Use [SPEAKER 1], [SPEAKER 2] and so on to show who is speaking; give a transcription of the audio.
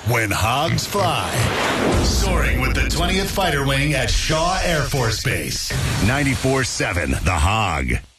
[SPEAKER 1] When hogs fly. Soaring with the 20th Fighter Wing at Shaw Air Force Base. 94.7 The Hog.